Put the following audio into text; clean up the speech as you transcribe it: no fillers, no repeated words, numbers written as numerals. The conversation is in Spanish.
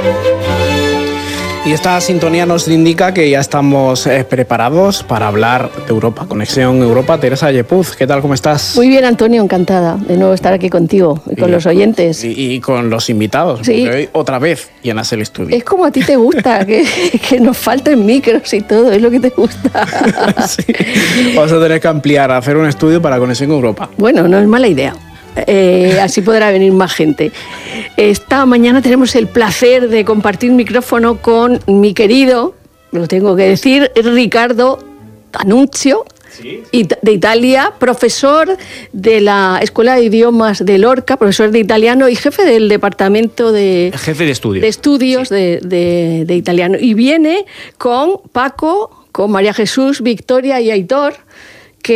Y esta sintonía nos indica que ya estamos preparados para hablar de Europa, Conexión Europa. Teresa Yepuz, ¿qué tal? ¿Cómo estás? Muy bien, Antonio, encantada de nuevo estar aquí contigo y con los oyentes. Y con los invitados, sí. Porque hoy otra vez llenas el estudio. Es como a ti te gusta, que nos falten micros y todo, es lo que te gusta. Sí. Vamos a tener que ampliar, hacer un estudio para Conexión Europa. Bueno, no es mala idea. Así podrá venir más gente. Esta mañana tenemos el placer de compartir micrófono con mi querido, lo tengo que decir, Riccardo D'Annunzio, ¿sí? De Italia, profesor de la Escuela de Idiomas de Lorca, profesor de italiano y jefe del departamento jefe de estudios, sí. de italiano. Y viene con Paco, con María Jesús, Victoria y Aitor,